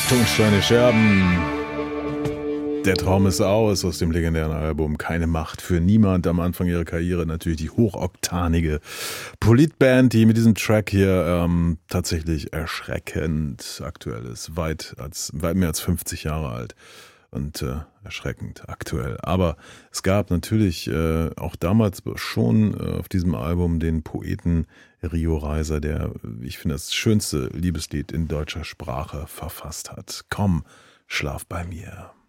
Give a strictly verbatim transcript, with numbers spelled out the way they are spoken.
Tonsteine Scherben. Der Traum ist aus, aus dem legendären Album Keine Macht für Niemand. Am Anfang ihrer Karriere natürlich die hochoktanige Politband, die mit diesem Track hier ähm, tatsächlich erschreckend aktuell ist. Weit, als, weit mehr als fünfzig Jahre alt und äh, erschreckend aktuell. Aber es gab natürlich äh, auch damals schon äh, auf diesem Album den Poeten Rio Reiser, der, ich finde, das schönste Liebeslied in deutscher Sprache verfasst hat. Komm, schlaf bei mir.